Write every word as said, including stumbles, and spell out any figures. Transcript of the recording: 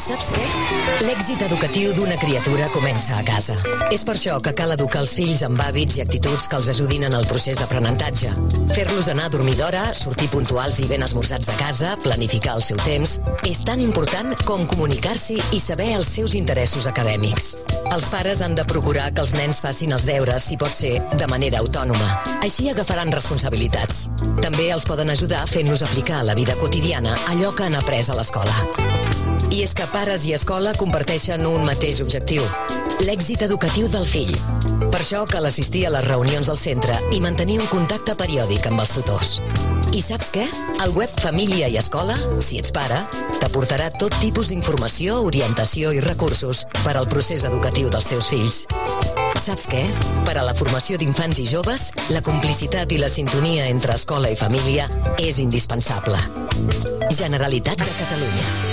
Saps què? L'èxit educatiu d'una criatura comença a casa. És per això que cal educar els fills amb hàbits i actituds que els ajudin en el procés d'aprenentatge. Fer-los anar a dormir d'hora, sortir puntuals i ben esmorzats de casa, planificar el seu temps, és tan important com comunicar-s'hi i saber els seus interessos acadèmics. Els pares han de procurar que els nens facin els deures, si pot ser, de manera autònoma. Així agafaran responsabilitats. També els poden ajudar fent-los aplicar a la vida quotidiana allò que han après a l'escola. I és que pares i escola comparteixen un mateix objectiu: l'èxit educatiu del fill. Per això cal assistir a les reunions del centre i mantenir un contacte periòdic amb els tutors. I saps què? El web Família i Escola, si ets pare, t'aportarà tot tipus d'informació, orientació i recursos per al procés educatiu dels teus fills. Saps què? Per a la formació d'infants i joves, la complicitat i la sintonia entre escola i família és indispensable. Generalitat de Catalunya.